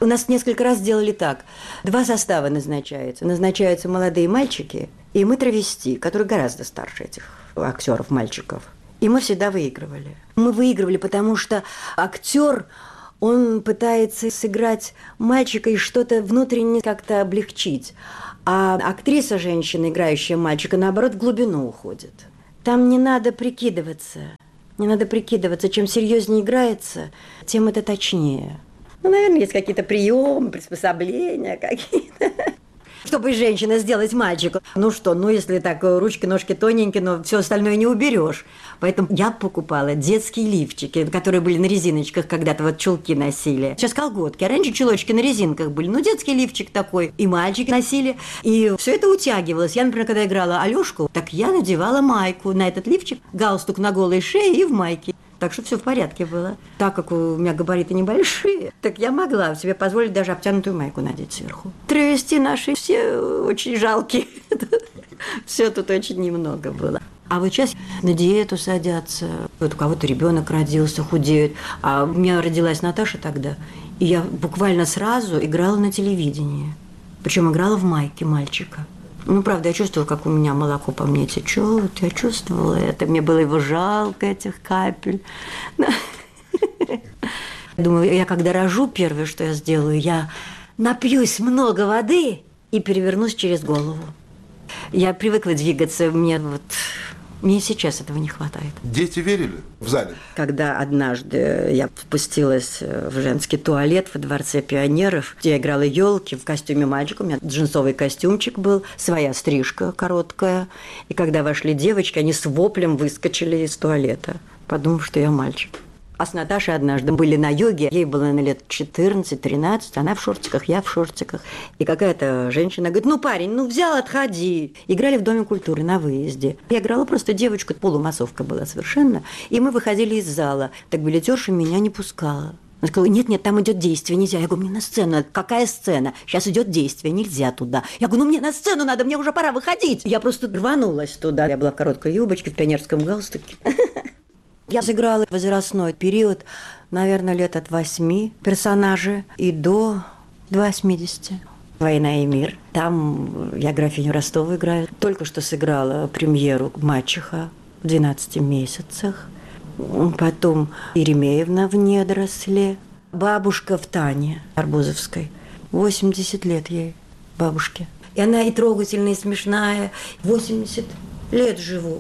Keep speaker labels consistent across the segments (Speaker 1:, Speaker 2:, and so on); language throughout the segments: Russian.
Speaker 1: У нас несколько раз делали так. 2 состава назначаются. Назначаются молодые мальчики, и мы травести, которые гораздо старше этих актеров, мальчиков. И мы всегда выигрывали. Мы выигрывали, потому что актер, он пытается сыграть мальчика и что-то внутренне как-то облегчить. А актриса, женщина, играющая мальчика, наоборот, в глубину уходит. Там не надо прикидываться. Не надо прикидываться. Чем серьезнее играется, тем это точнее. Ну, наверное, есть какие-то приемы, приспособления какие-то. Чтобы женщина сделать мальчику. Ну что, если так ручки, ножки тоненькие, но все остальное не уберешь. Поэтому я покупала детские лифчики, которые были на резиночках, когда-то вот чулки носили. Сейчас колготки, а раньше чулочки на резинках были. Детский лифчик такой, и мальчики носили. И все это утягивалось. Я, например, когда играла Алёшку, так я надевала майку на этот лифчик, галстук на голой шее и в майке. Так что все в порядке было. Так как у меня габариты небольшие, так я могла себе позволить даже обтянутую майку надеть сверху. Травести наши все очень жалкие. Все тут очень немного было. А вот сейчас на диету садятся. Вот у кого-то ребенок родился, худеют. А у меня родилась Наташа тогда. И я буквально сразу играла на телевидении. Причем играла в майке мальчика. Правда, я чувствовала, как у меня молоко по мне течет. Я чувствовала это. Мне было его жалко, этих капель. Думаю, я когда рожу, первое, что я сделаю, я напьюсь много воды и перевернусь через голову. Я привыкла двигаться, мне сейчас этого не хватает.
Speaker 2: Дети верили в зале?
Speaker 1: Когда однажды я спустилась в женский туалет во Дворце пионеров, где я играла елки в костюме мальчика, у меня джинсовый костюмчик был, своя стрижка короткая. И когда вошли девочки, они с воплем выскочили из туалета, подумав, что я мальчик. А с Наташей однажды были на йоге, ей было, наверное, лет 14-13, она в шортиках, я в шортиках. И какая-то женщина говорит: парень, взял, отходи. Играли в Доме культуры на выезде. Я играла просто девочку, полумассовка была совершенно. И мы выходили из зала. Так билетерша меня не пускала. Она сказала: нет, там идет действие, нельзя. Я говорю: мне на сцену. Какая сцена? Сейчас идет действие, нельзя туда. Я говорю: мне на сцену надо, мне уже пора выходить. Я просто рванулась туда. Я была в короткой юбочке, в пионерском галстуке. Я сыграла возрастной период, наверное, лет от 8 персонажей и до 80. «Война и мир». Там я графиню Ростову играю. Только что сыграла премьеру «Мачеха» в 12 месяцах. Потом Еремеевна в «Недоросле». Бабушка в «Тане» Арбузовской. 80 лет ей, бабушке. И она и трогательная, и смешная. 80 лет живу.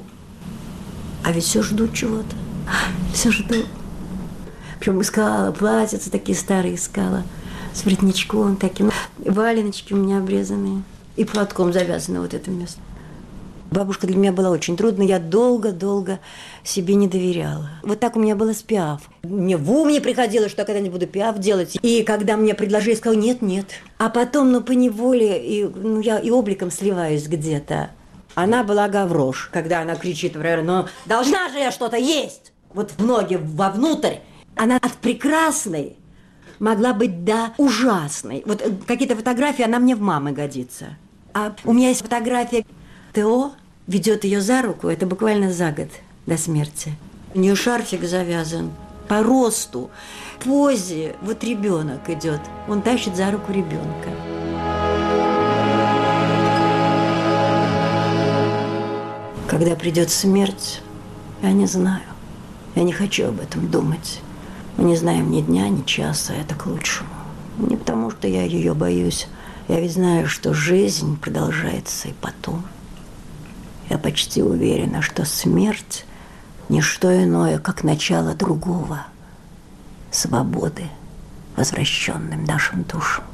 Speaker 1: А ведь все жду чего-то. Все жду. Причем искала платьица, такие старые искала, с воротничком таким. Валеночки у меня обрезанные. И платком завязаны вот это место. Бабушка для меня была очень трудной. Я долго-долго себе не доверяла. Вот так у меня было с Пиаф. Мне в ум не приходило, что я когда-нибудь буду Пиаф делать. И когда мне предложили, я сказала: нет. А потом, поневоле, я и обликом сливаюсь где-то. Она была Гаврош, когда она кричит: должна же я что-то есть! Вот в ноги вовнутрь. Она от прекрасной могла быть до ужасной. Вот какие-то фотографии, она мне в мамы годится. А у меня есть фотография. Тео ведет ее за руку, это буквально за год до смерти. У нее шарфик завязан по росту, позе. Вот ребенок идет, он тащит за руку ребенка. Когда придет смерть, я не знаю. Я не хочу об этом думать. Мы не знаем ни дня, ни часа, это к лучшему. Не потому, что я ее боюсь. Я ведь знаю, что жизнь продолжается и потом. Я почти уверена, что смерть – не что иное, как начало другого, свободы, возвращенным нашим душам.